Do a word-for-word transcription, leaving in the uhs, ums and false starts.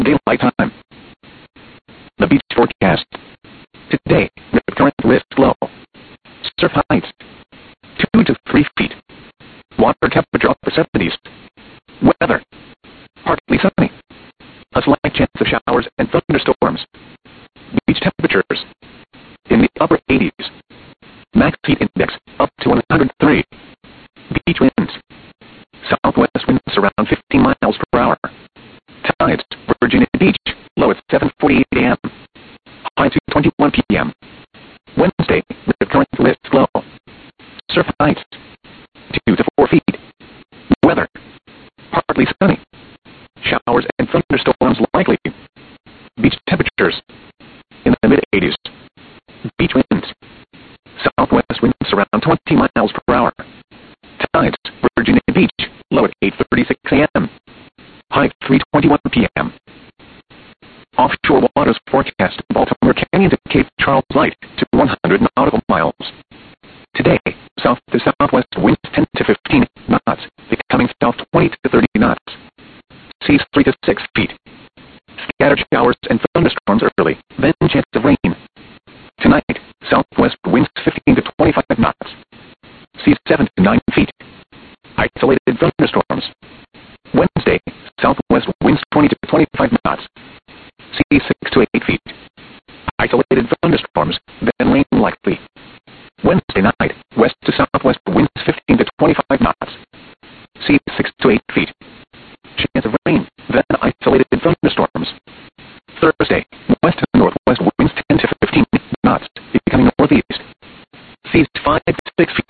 daylight time. The beach forecast. Today, rip current lift low. Surf heights, two to three feet. Water temperature upper seventies. Weather, partly sunny. A slight chance of showers and thunderstorms. Beach temperatures, in the upper eighties. Max heat index, up to one hundred three. Beach winds, southwest winds around fifteen miles per hour. Tides, Virginia Beach, low at seven forty-eight a m High two twenty-one p m Wednesday, rip current lift low. Surf heights, two to four feet. Weather, partly sunny. Showers and thunderstorms likely. Beach temperatures, in the mid eighties. Beach winds, southwest winds around twenty miles per hour. Tides, Virginia Beach, low at eight thirty-six a m High three twenty-one p m Offshore waters forecast Baltimore Canyon to Cape Charles Light to one hundred nautical miles. Today, south to southwest winds ten to fifteen knots, becoming south twenty to thirty knots. Seas three to six feet. Scattered showers and thunderstorms early, then chance of rain. Tonight, southwest winds fifteen to twenty-five knots. Seas seven to nine feet. Isolated thunderstorms. Wednesday, southwest winds twenty to twenty-five knots. Seas six to eight feet. Isolated thunderstorms, then rain likely. Wednesday night, west to southwest winds fifteen to twenty-five knots. Seas six to eight feet. Chance of rain, then isolated thunderstorms. Thursday, west to northwest winds ten to fifteen knots, becoming northeast. Seas five to six feet.